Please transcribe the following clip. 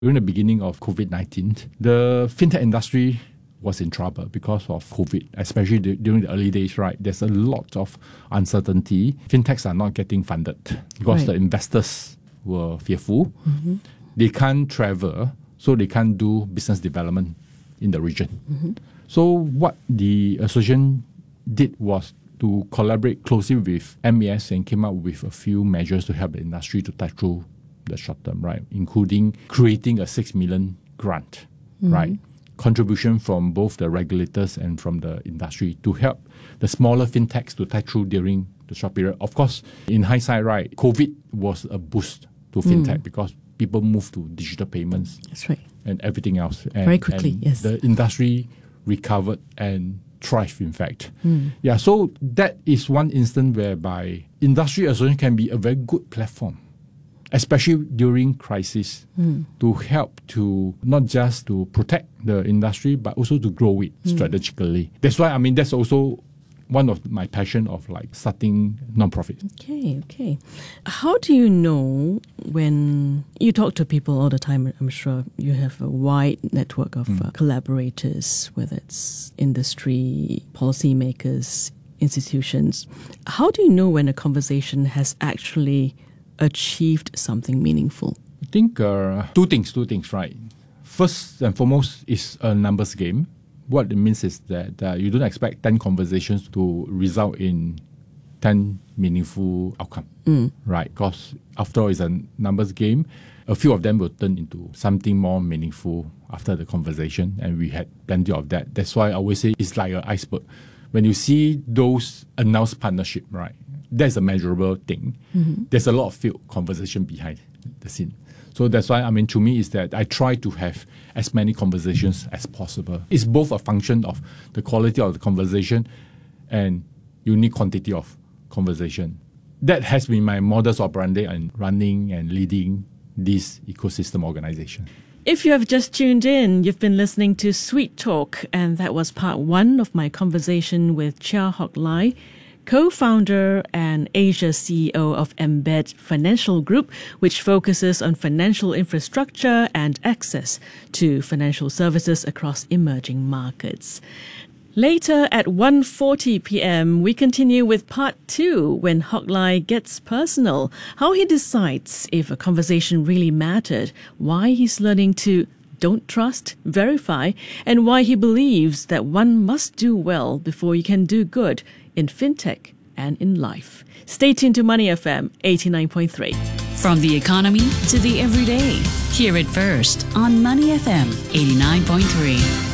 During the beginning of COVID-19, the fintech industry was in trouble because of COVID, especially during the early days, right? There's a lot of uncertainty. Fintechs are not getting funded because the investors were fearful. Mm-hmm. They can't travel, so they can't do business development in the region. Mm-hmm. So what the association did was to collaborate closely with MAS and came up with a few measures to help the industry to tide through the short term, right? Including creating a 6 million grant, right? Contribution from both the regulators and from the industry to help the smaller fintechs to tide through during the short period. Of course, in hindsight, right, COVID was a boost to fintech because people moved to digital payments. That's right. And everything else. And, very quickly, yes. The industry recovered and thrived, in fact. Yeah, so that is one instance whereby industry association can be a very good platform, especially during crisis, to help to not just to protect the industry, but also to grow it strategically. That's why, that's also one of my passion of like starting non-profit. Okay. How do you know when you talk to people all the time? I'm sure you have a wide network of collaborators, whether it's industry, policymakers, institutions. How do you know when a conversation has actually achieved something meaningful? I think two things, right? First and foremost is a numbers game. What it means is that you don't expect 10 conversations to result in 10 meaningful outcomes, right? Because after all, it's a numbers game. A few of them will turn into something more meaningful after the conversation, and we had plenty of that. That's why I always say it's like an iceberg. When you see those announced partnership, right, that's a measurable thing. There's a lot of field conversation behind the scene. So that's why, to me, is that I try to have as many conversations as possible. It's both a function of the quality of the conversation and unique quantity of conversation. That has been my modus operandi in running and leading this ecosystem organization. If you have just tuned in, you've been listening to Sweet Talk, and that was part one of my conversation with Chia Hock Lai, co-founder and Asia CEO of Embed Financial Group, which focuses on financial infrastructure and access to financial services across emerging markets. Later at 1:40 p.m, we continue with part 2 when Hock Lai gets personal, how he decides if a conversation really mattered, why he's learning to don't trust, verify, and why he believes that one must do well before you can do good in fintech and in life. Stay tuned to Money FM 89.3. From the economy to the everyday. Hear it first on Money FM 89.3.